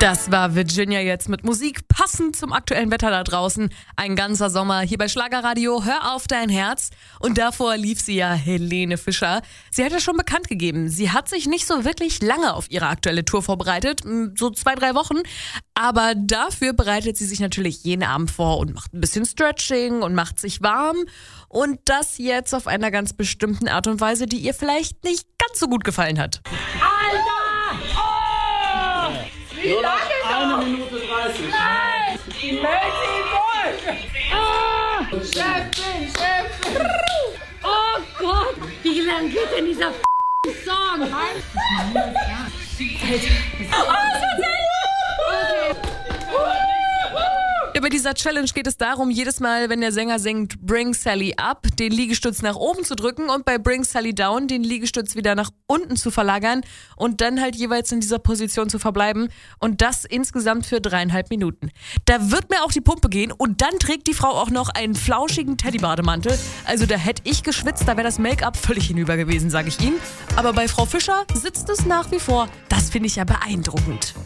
Das war Virginia jetzt mit Musik, passend zum aktuellen Wetter da draußen. Ein ganzer Sommer hier bei Schlagerradio, hör auf dein Herz. Und davor lief sie ja Helene Fischer. Sie hat ja schon bekannt gegeben, sie hat sich nicht so wirklich lange auf ihre aktuelle Tour vorbereitet, so 2-3 Wochen. Aber dafür bereitet sie sich natürlich jeden Abend vor und macht ein bisschen Stretching und macht sich warm. Und das jetzt auf einer ganz bestimmten Art und Weise, die ihr vielleicht nicht ganz so gut gefallen hat. Alter! Oh! Wie lange noch? 1 Minute 30. Nein! Die Melty Boy! Ah! Chefin! Oh Gott! Wie lange geht denn dieser Song? Alter! Bei dieser Challenge geht es darum, jedes Mal, wenn der Sänger singt Bring Sally Up, den Liegestütz nach oben zu drücken und bei Bring Sally Down den Liegestütz wieder nach unten zu verlagern und dann halt jeweils in dieser Position zu verbleiben und das insgesamt für 3,5 Minuten. Da wird mir auch die Pumpe gehen und dann trägt die Frau auch noch einen flauschigen Teddybademantel. Also da hätte ich geschwitzt, da wäre das Make-up völlig hinüber gewesen, sage ich Ihnen. Aber bei Frau Fischer sitzt es nach wie vor. Das finde ich ja beeindruckend.